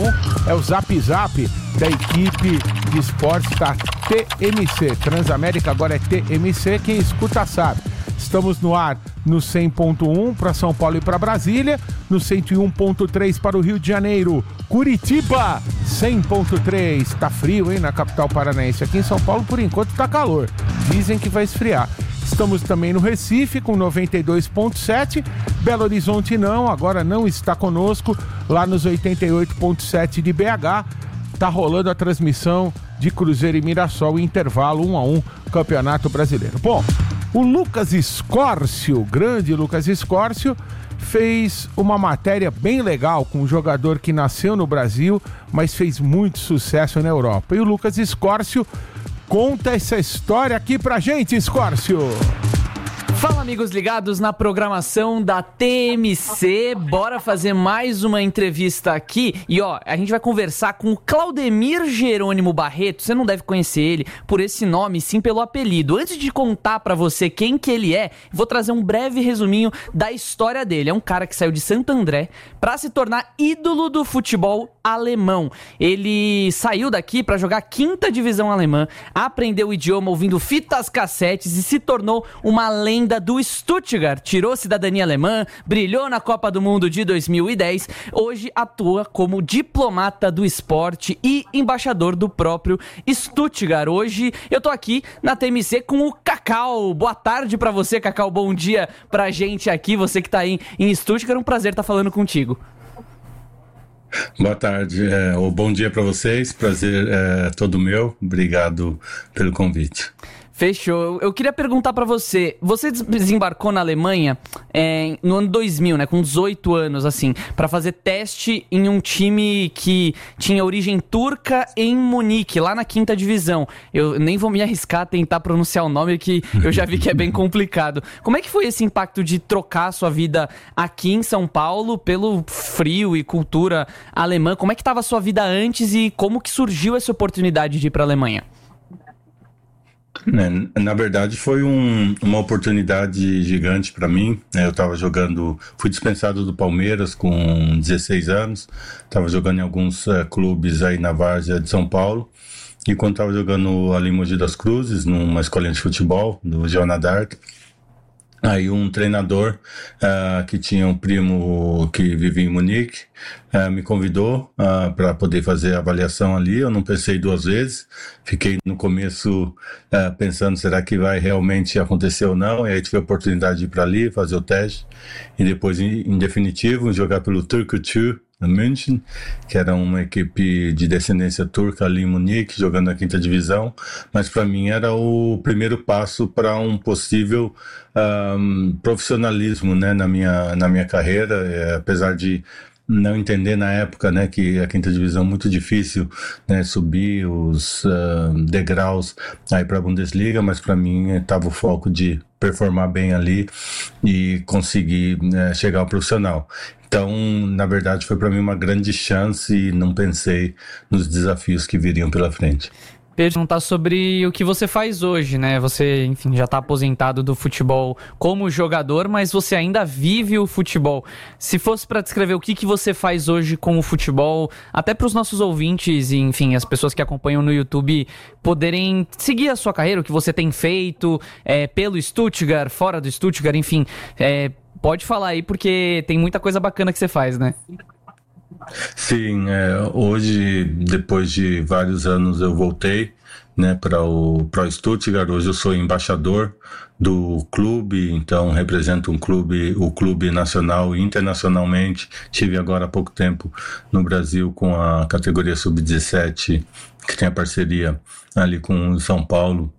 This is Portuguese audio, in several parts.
é o Zap Zap da equipe de esportes da TMC. Transamérica agora é TMC, quem escuta sabe. Estamos no ar no 100.1 para São Paulo e para Brasília, no 101.3 para o Rio de Janeiro, Curitiba, 100.3. Tá frio, hein, na capital paranaense. Aqui em São Paulo, por enquanto, tá calor. Dizem que vai esfriar. Estamos também no Recife, com 92.7. Belo Horizonte não, agora não está conosco. Lá nos 88.7 de BH, tá rolando a transmissão de Cruzeiro e Mirassol, intervalo 1-1, Campeonato Brasileiro. Bom, o Lucas Escórcio, grande Lucas Escórcio, fez uma matéria bem legal com um jogador que nasceu no Brasil, mas fez muito sucesso na Europa. E o Lucas Escórcio conta essa história aqui pra gente, Escórcio. Fala, amigos ligados na programação da TMC, bora fazer mais uma entrevista aqui. E ó, a gente vai conversar com o Claudemir Jerônimo Barreto. Você não deve conhecer ele por esse nome, sim pelo apelido. Antes de contar pra você quem que ele é, vou trazer um breve resuminho da história dele. É um cara que saiu de Santo André pra se tornar ídolo do futebol alemão. Ele saiu daqui pra jogar a 5ª divisão alemã, aprendeu o idioma ouvindo fitas cassetes e se tornou uma lenda do Stuttgart, tirou cidadania alemã, brilhou na Copa do Mundo de 2010, hoje atua como diplomata do esporte e embaixador do próprio Stuttgart. Hoje eu tô aqui na TMC com o Cacau. Boa tarde pra você, Cacau, bom dia pra gente aqui, você que tá aí em Stuttgart, um prazer estar falando contigo. Boa tarde, ou bom dia para vocês, prazer todo meu, obrigado pelo convite. Fechou. Eu queria perguntar pra você, você desembarcou na Alemanha no ano 2000, né, com 18 anos, assim, pra fazer teste em um time que tinha origem turca em Munique, lá na 5ª divisão. Eu nem vou me arriscar a tentar pronunciar o nome, que eu já vi que é bem complicado. Como é que foi esse impacto de trocar a sua vida aqui em São Paulo pelo frio e cultura alemã? Como é que estava a sua vida antes e como que surgiu essa oportunidade de ir pra Alemanha? Na verdade foi uma oportunidade gigante para mim. Eu estava fui dispensado do Palmeiras com 16 anos, estava jogando em alguns clubes aí na várzea de São Paulo, e quando estava jogando ali em Mogi das Cruzes, numa escolinha de futebol do Joana d'Arc, aí um treinador que tinha um primo que vivia em Munique me convidou para poder fazer a avaliação ali. Eu não pensei duas vezes, fiquei no começo pensando, será que vai realmente acontecer ou não? E aí tive a oportunidade de ir para ali, fazer o teste, e depois, em definitivo, jogar pelo Türkgücü München, que era uma equipe de descendência turca ali em Munique, jogando na 5ª divisão, mas para mim era o primeiro passo para um possível profissionalismo, né, na minha carreira, apesar de não entender na época, né, que a 5ª divisão é muito difícil, né, subir os degraus aí para a Bundesliga, mas para mim estava o foco de performar bem ali e conseguir chegar ao profissional. Então, na verdade, foi para mim uma grande chance e não pensei nos desafios que viriam pela frente. Perguntar sobre o que você faz hoje, né? Você, enfim, já está aposentado do futebol como jogador, mas você ainda vive o futebol. Se fosse para descrever o que você faz hoje com o futebol, até para os nossos ouvintes e, enfim, as pessoas que acompanham no YouTube poderem seguir a sua carreira, o que você tem feito pelo Stuttgart, fora do Stuttgart, enfim, pode falar aí, porque tem muita coisa bacana que você faz, né? Sim, hoje, depois de vários anos, eu voltei, né, para o Stuttgart. Hoje eu sou embaixador do clube, então represento o clube nacional e internacionalmente. Tive agora há pouco tempo no Brasil com a categoria sub-17, que tem a parceria ali com o São Paulo,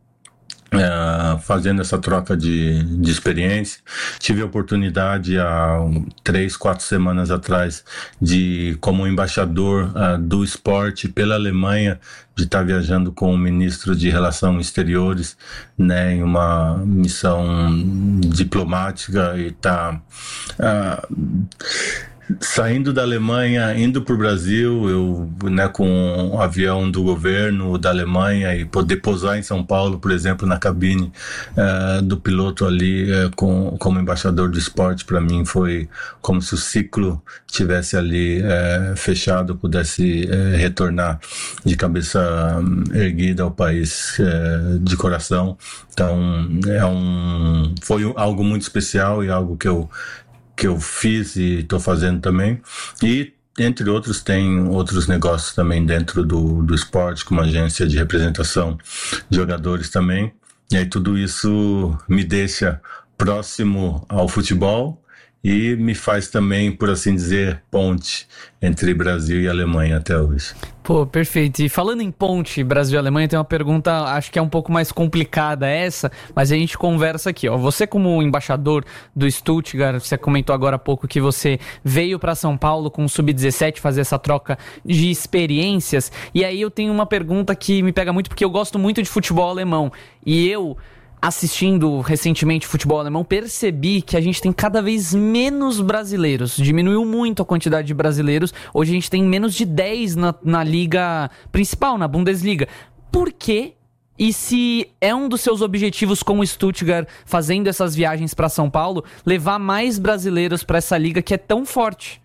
fazendo essa troca de experiência. Tive a oportunidade há 3-4 semanas atrás como embaixador do esporte pela Alemanha, de estar viajando com o ministro de Relações Exteriores, né, em uma missão diplomática, e Saindo da Alemanha, indo para o Brasil, eu, né, com o avião do governo da Alemanha e poder pousar em São Paulo, por exemplo, na cabine do piloto ali, como embaixador do esporte, para mim foi como se o ciclo tivesse ali fechado, pudesse retornar de cabeça erguida ao país de coração. Então, foi algo muito especial e algo que eu fiz e estou fazendo também. E, entre outros, tem outros negócios também dentro do esporte, como agência de representação de jogadores também. E aí tudo isso me deixa próximo ao futebol e me faz também, por assim dizer, ponte entre Brasil e Alemanha até hoje. Pô, perfeito. E falando em ponte Brasil e Alemanha, tem uma pergunta, acho que é um pouco mais complicada essa, mas a gente conversa aqui, ó. Você como embaixador do Stuttgart, você comentou agora há pouco que você veio para São Paulo com o Sub-17 fazer essa troca de experiências, e aí eu tenho uma pergunta que me pega muito, porque eu gosto muito de futebol alemão, e eu, assistindo recentemente futebol alemão, percebi que a gente tem cada vez menos brasileiros. Diminuiu muito a quantidade de brasileiros. Hoje a gente tem menos de 10 na liga principal, na Bundesliga. Por quê? E se é um dos seus objetivos como Stuttgart, fazendo essas viagens para São Paulo, levar mais brasileiros para essa liga que é tão forte?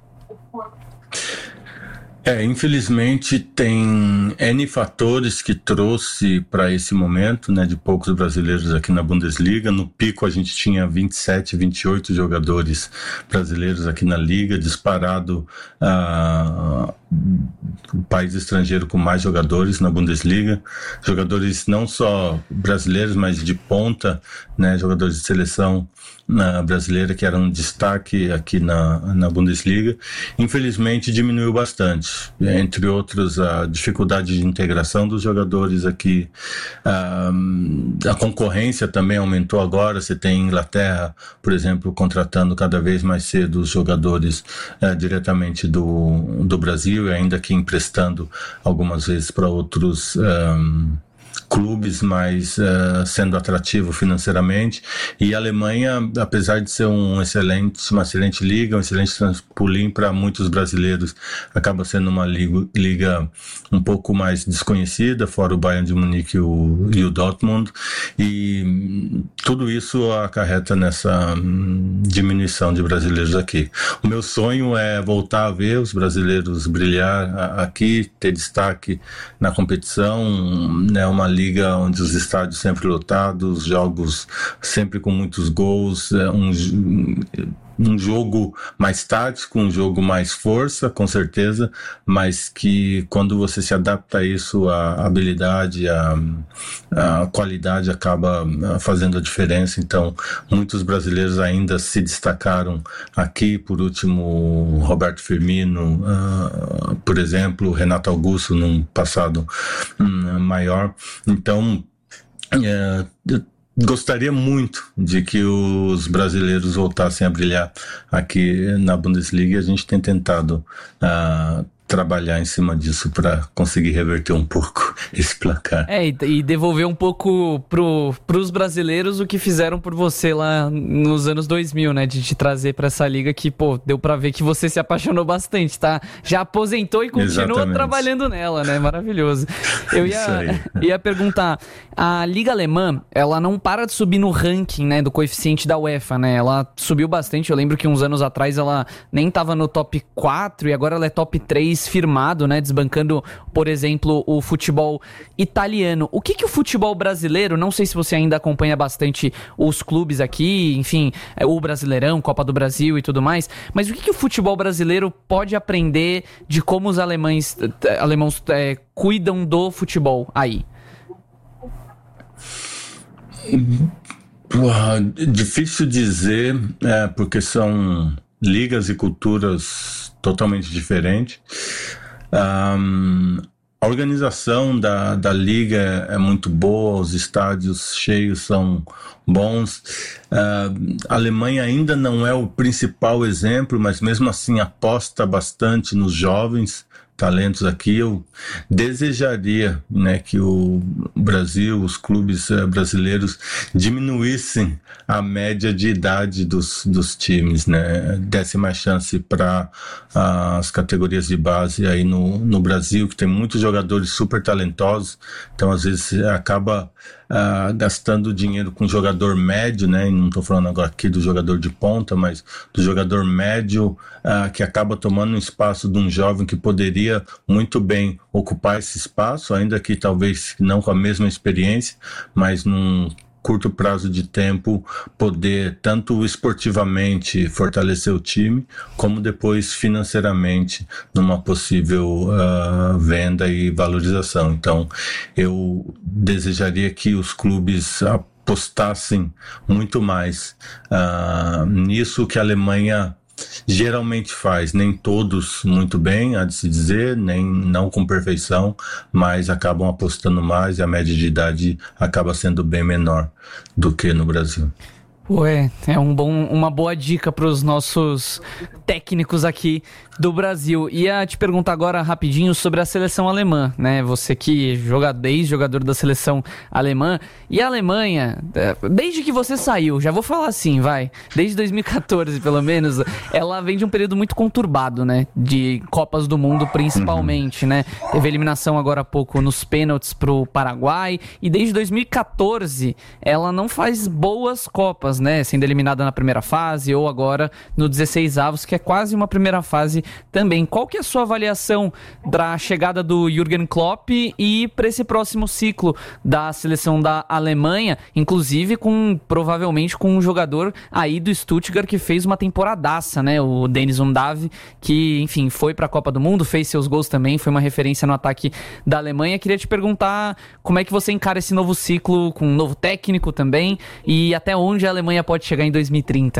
Infelizmente tem N fatores que trouxe para esse momento, né, de poucos brasileiros aqui na Bundesliga. No pico a gente tinha 27, 28 jogadores brasileiros aqui na liga, disparado o país estrangeiro com mais jogadores na Bundesliga, jogadores não só brasileiros, mas de ponta, né, jogadores de seleção brasileira que eram um destaque aqui na Bundesliga. Infelizmente diminuiu bastante, entre outros a dificuldade de integração dos jogadores aqui, a concorrência também aumentou agora. Você tem Inglaterra, por exemplo, contratando cada vez mais cedo os jogadores diretamente do Brasil, e ainda que emprestando algumas vezes para outros clubes, mas sendo atrativo financeiramente. E a Alemanha, apesar de ser uma excelente liga, um excelente trampolim para muitos brasileiros, acaba sendo uma liga um pouco mais desconhecida, fora o Bayern de Munique e o Dortmund, e tudo isso acarreta nessa diminuição de brasileiros aqui. O meu sonho é voltar a ver os brasileiros brilhar aqui, ter destaque na competição, né, uma liga onde os estádios sempre lotados, jogos sempre com muitos gols, um jogo mais tático, um jogo mais força, com certeza, mas que quando você se adapta a isso, a habilidade, a qualidade acaba fazendo a diferença. Então, muitos brasileiros ainda se destacaram aqui, por último, Roberto Firmino, por exemplo, Renato Augusto, num passado maior. Então, gostaria muito de que os brasileiros voltassem a brilhar aqui na Bundesliga, e a gente tem tentado trabalhar em cima disso para conseguir reverter um pouco esse placar. E devolver um pouco pros brasileiros o que fizeram por você lá nos anos 2000, né? De te trazer para essa liga que, pô, deu para ver que você se apaixonou bastante, tá? Já aposentou e continua trabalhando nela, né? Maravilhoso. Eu ia perguntar, a liga alemã, ela não para de subir no ranking, né? Do coeficiente da UEFA, né? Ela subiu bastante. Eu lembro que uns anos atrás ela nem tava no top 4 e agora ela é top 3 firmado, né, desbancando, por exemplo, o futebol italiano. O que o futebol brasileiro, não sei se você ainda acompanha bastante os clubes aqui, enfim, o Brasileirão, Copa do Brasil e tudo mais, mas o que o futebol brasileiro pode aprender de como os alemãos cuidam do futebol aí? Difícil dizer, porque são ligas e culturas totalmente diferentes. A organização da liga é muito boa, os estádios cheios são bons. A Alemanha ainda não é o principal exemplo, mas mesmo assim aposta bastante nos jovens, talentos aqui. Eu desejaria, né, que o Brasil, os clubes brasileiros diminuíssem a média de idade dos times, né, desse mais chance para as categorias de base aí no Brasil, que tem muitos jogadores super talentosos, então às vezes acaba gastando dinheiro com jogador médio, né, e não estou falando agora aqui do jogador de ponta, mas do jogador médio que acaba tomando um espaço de um jovem que poderia muito bem ocupar esse espaço, ainda que talvez não com a mesma experiência, mas num curto prazo de tempo poder tanto esportivamente fortalecer o time, como depois financeiramente numa possível venda e valorização. Então eu desejaria que os clubes apostassem muito mais nisso que a Alemanha geralmente faz, nem todos muito bem, há de se dizer, não com perfeição, mas acabam apostando mais e a média de idade acaba sendo bem menor do que no Brasil. Ué, é uma boa dica para os nossos técnicos aqui do Brasil. Ia te perguntar agora rapidinho sobre a seleção alemã, né? Você que jogador da seleção alemã. E a Alemanha, desde que você saiu, já vou falar assim, desde 2014 pelo menos, ela vem de um período muito conturbado, né? De Copas do Mundo principalmente, né? Teve eliminação agora há pouco nos pênaltis pro Paraguai, e desde 2014 ela não faz boas Copas, né, sendo eliminada na primeira fase ou agora no 16avos, que é quase uma primeira fase também. Qual que é a sua avaliação da chegada do Jürgen Klopp e para esse próximo ciclo da seleção da Alemanha, inclusive provavelmente com um jogador aí do Stuttgart que fez uma temporadaça, né, o Dennis Undav, que enfim foi para a Copa do Mundo, fez seus gols também, foi uma referência no ataque da Alemanha. Queria te perguntar como é que você encara esse novo ciclo com um novo técnico também, e até onde a Alemanha pode chegar em 2030?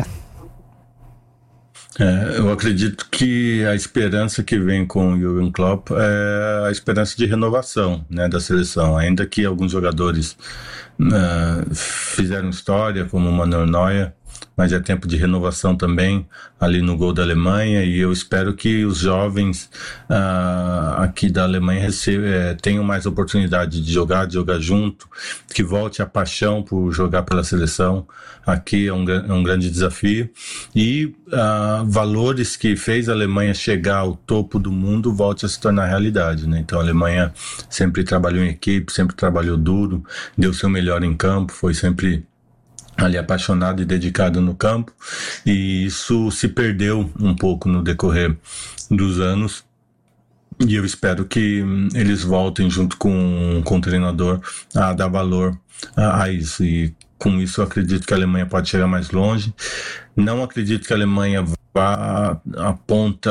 Eu acredito que a esperança que vem com o Jürgen Klopp é a esperança de renovação, né, da seleção, ainda que alguns jogadores fizeram história, como o Manuel Neuer, mas é tempo de renovação também ali no gol da Alemanha, e eu espero que os jovens aqui da Alemanha tenham mais oportunidade de jogar junto, que volte a paixão por jogar pela seleção. Aqui é um grande desafio, e valores que fez a Alemanha chegar ao topo do mundo volte a se tornar realidade, né? Então a Alemanha sempre trabalhou em equipe, sempre trabalhou duro, deu seu melhor em campo, foi sempre ali apaixonado e dedicado no campo, e isso se perdeu um pouco no decorrer dos anos, e eu espero que eles voltem junto com o treinador a dar valor a isso, e com isso eu acredito que a Alemanha pode chegar mais longe. Não acredito que a Alemanha vá à ponta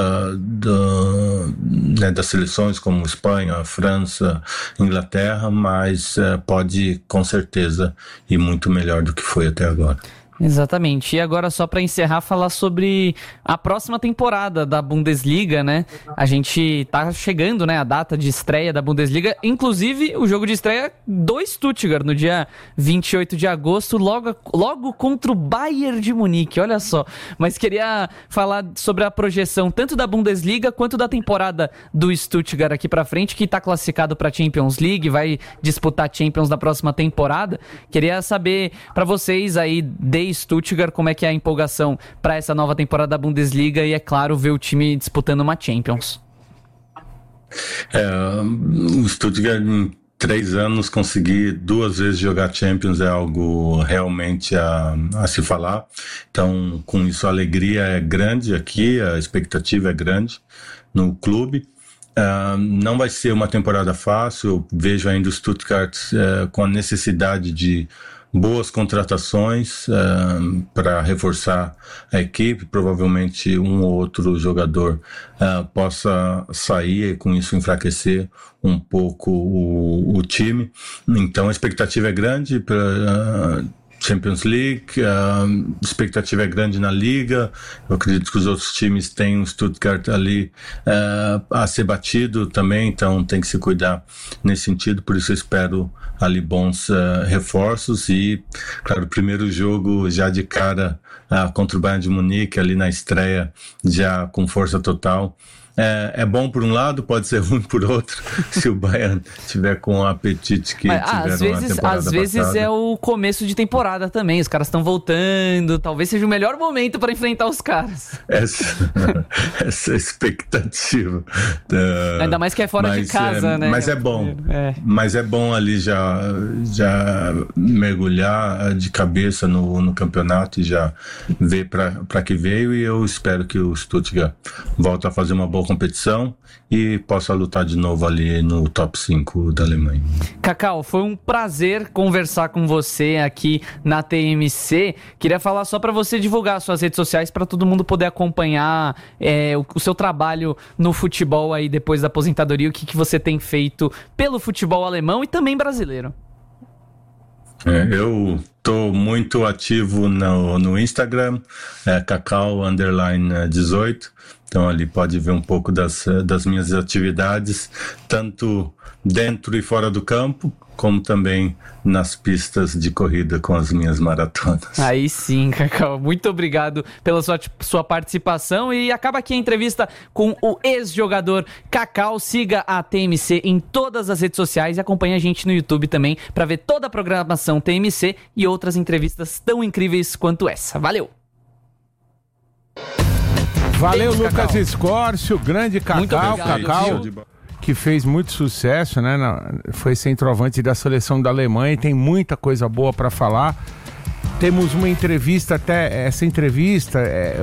das seleções como Espanha, França, Inglaterra, mas pode com certeza ir muito melhor do que foi até agora. Exatamente. E agora, só para encerrar, falar sobre a próxima temporada da Bundesliga, né? A gente tá chegando, né, a data de estreia da Bundesliga, inclusive o jogo de estreia do Stuttgart, no dia 28 de agosto, logo contra o Bayern de Munique, olha só. Mas queria falar sobre a projeção tanto da Bundesliga quanto da temporada do Stuttgart aqui pra frente, que tá classificado pra Champions League, vai disputar Champions na próxima temporada. Queria saber pra vocês aí, Stuttgart, como é que é a empolgação para essa nova temporada da Bundesliga e, é claro, ver o time disputando uma Champions. O Stuttgart, em 3 anos, conseguir 2 vezes jogar Champions é algo realmente a se falar. Então, com isso, a alegria é grande aqui, a expectativa é grande no clube. Não vai ser uma temporada fácil, eu vejo ainda o Stuttgart com a necessidade de boas contratações para reforçar a equipe. Provavelmente um ou outro jogador possa sair e com isso enfraquecer um pouco o time. Então a expectativa é grande para Champions League, a expectativa é grande na Liga. Eu acredito que os outros times têm o Stuttgart ali a ser batido também, então tem que se cuidar nesse sentido, por isso eu espero ali bons reforços e, claro, o primeiro jogo já de cara contra o Bayern de Munique, ali na estreia, já com força total. é bom por um lado, pode ser ruim por outro, se o Bayern tiver com o apetite que tiveram na temporada às vezes passada. É o começo de temporada também, os caras estão voltando, talvez seja o melhor momento para enfrentar os caras. Essa expectativa. Ainda mais que é fora de casa, né? Mas é bom. Mas é bom ali já mergulhar de cabeça no campeonato e já ver para que veio, e eu espero que o Stuttgart volte a fazer uma boa competição e possa lutar de novo ali no top 5 da Alemanha. Cacau, foi um prazer conversar com você aqui na TMC. Queria falar só para você divulgar suas redes sociais para todo mundo poder acompanhar o seu trabalho no futebol aí depois da aposentadoria, o que você tem feito pelo futebol alemão e também brasileiro. Eu estou muito ativo no Instagram, Cacau_18, então ali pode ver um pouco das minhas atividades, tanto dentro e fora do campo, como também nas pistas de corrida com as minhas maratonas. Aí sim, Cacau, muito obrigado pela sua participação, e acaba aqui a entrevista com o ex-jogador Cacau. Siga a TMC em todas as redes sociais e acompanhe a gente no YouTube também para ver toda a programação TMC e outras entrevistas tão incríveis quanto essa. Valeu! Valeu, Lucas Escórcio, grande Cacau. Muito obrigado, Cacau, que fez muito sucesso, né? Foi centroavante da seleção da Alemanha e tem muita coisa boa para falar. Temos uma entrevista, essa entrevista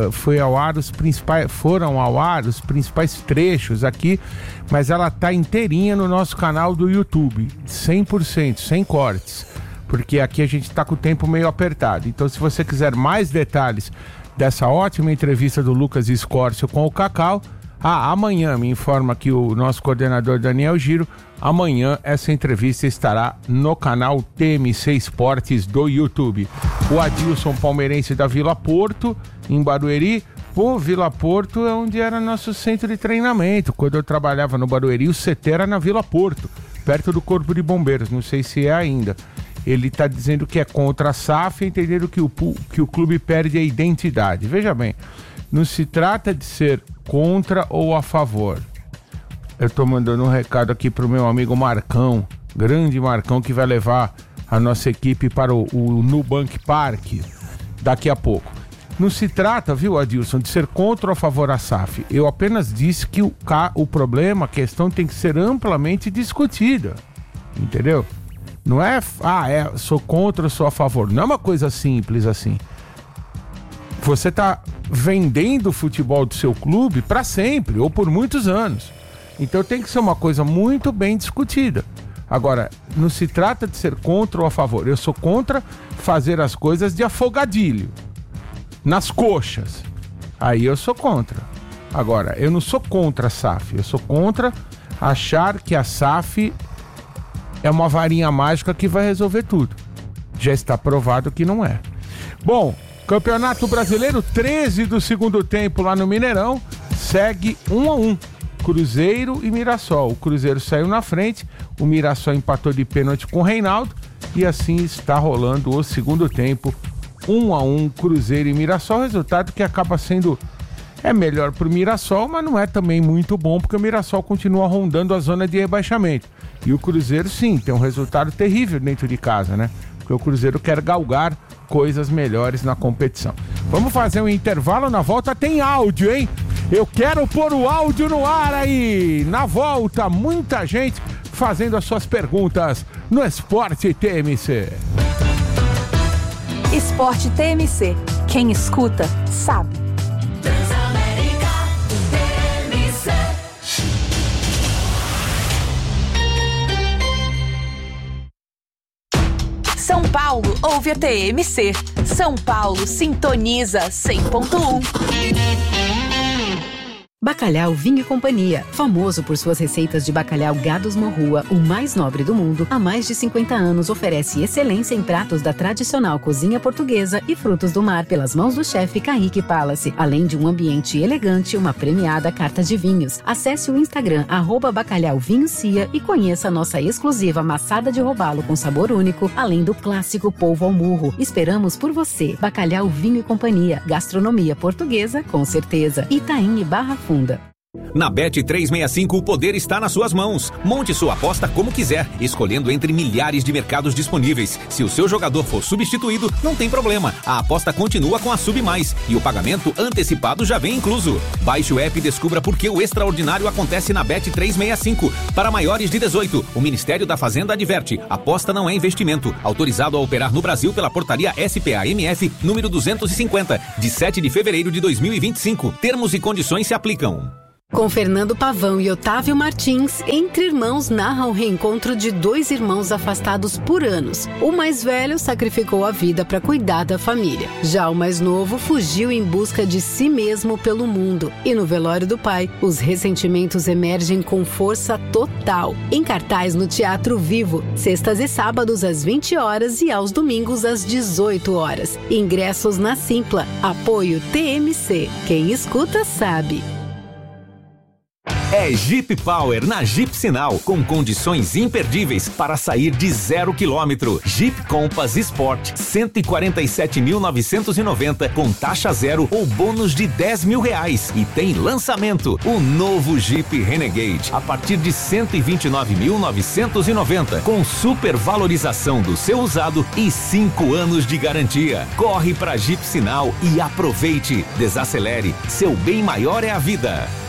foram ao ar os principais trechos aqui, mas ela tá inteirinha no nosso canal do YouTube, 100%, sem cortes, porque aqui a gente tá com o tempo meio apertado. Então, se você quiser mais detalhes dessa ótima entrevista do Lucas Escórcio com o Cacau, amanhã, me informa aqui o nosso coordenador Daniel Giro, amanhã essa entrevista estará no canal TMC Esportes do YouTube. O Adilson, palmeirense da Vila Porto, em Barueri. Pô, Vila Porto é onde era nosso centro de treinamento. Quando eu trabalhava no Barueri, o CT era na Vila Porto, perto do Corpo de Bombeiros, não sei se é ainda. Ele está dizendo que é contra a SAF, entendendo que o clube perde a identidade. Veja bem, não se trata de ser contra ou a favor. Eu estou mandando um recado aqui para o meu amigo Marcão, grande Marcão, que vai levar a nossa equipe para o Nubank Park daqui a pouco. Não se trata, viu, Adilson, de ser contra ou a favor da SAF. Eu apenas disse que o problema, a questão tem que ser amplamente discutida. Entendeu? Não é, sou contra ou sou a favor. Não é uma coisa simples assim. Você está vendendo o futebol do seu clube para sempre ou por muitos anos. Então tem que ser uma coisa muito bem discutida. Agora, não se trata de ser contra ou a favor. Eu sou contra fazer as coisas de afogadilho, nas coxas. Aí eu sou contra. Agora, eu não sou contra a SAF. Eu sou contra achar que a SAF é uma varinha mágica que vai resolver tudo. Já está provado que não é. Bom, Campeonato Brasileiro, 13 do segundo tempo lá no Mineirão, segue 1-1, Cruzeiro e Mirassol. O Cruzeiro saiu na frente, o Mirassol empatou de pênalti com o Reinaldo e assim está rolando o segundo tempo, 1-1, Cruzeiro e Mirassol, resultado que acaba sendo melhor para o Mirassol, mas não é também muito bom, porque o Mirassol continua rondando a zona de rebaixamento. E o Cruzeiro, sim, tem um resultado terrível dentro de casa, né? Porque o Cruzeiro quer galgar coisas melhores na competição. Vamos fazer um intervalo, na volta tem áudio, hein? Eu quero pôr o áudio no ar aí! Na volta, muita gente fazendo as suas perguntas no Esporte TMC. Esporte TMC. Quem escuta, sabe. São Paulo ouve a TMC. São Paulo sintoniza 100.1. Bacalhau Vinho e Companhia, famoso por suas receitas de bacalhau Gados Morrua, o mais nobre do mundo, há mais de 50 anos oferece excelência em pratos da tradicional cozinha portuguesa e frutos do mar pelas mãos do chefe Kaique Palace, além de um ambiente elegante e uma premiada carta de vinhos. Acesse o Instagram @bacalhauvinhocia e conheça a nossa exclusiva maçada de robalo com sabor único, além do clássico polvo ao murro. Esperamos por você. Bacalhau Vinho e Companhia, gastronomia portuguesa com certeza. Itaim e Barra Funda. Na Bet365 o poder está nas suas mãos. Monte sua aposta como quiser, escolhendo entre milhares de mercados disponíveis. Se o seu jogador for substituído, não tem problema. A aposta continua com a Sub Mais e o pagamento antecipado já vem incluso. Baixe o app e descubra por que o extraordinário acontece na Bet365. Para maiores de 18, o Ministério da Fazenda adverte: aposta não é investimento. Autorizado a operar no Brasil pela portaria SPAMF número 250, de 7 de fevereiro de 2025. Termos e condições se aplicam. Com Fernando Pavão e Otávio Martins, Entre Irmãos narra o reencontro de dois irmãos afastados por anos. O mais velho sacrificou a vida para cuidar da família. Já o mais novo fugiu em busca de si mesmo pelo mundo. E no velório do pai, os ressentimentos emergem com força total. Em cartaz no Teatro Vivo, sextas e sábados às 20 horas e aos domingos às 18 horas. Ingressos na Simpla. Apoio TMC. Quem escuta sabe. É Jeep Power na Jeep Sinal, com condições imperdíveis para sair de 0 km. Jeep Compass Sport, 147.990 com taxa zero ou bônus de R$10.000. E tem lançamento, o novo Jeep Renegade, a partir de 129.990 com supervalorização do seu usado e 5 anos de garantia. Corre para Jeep Sinal e aproveite. Desacelere, seu bem maior é a vida.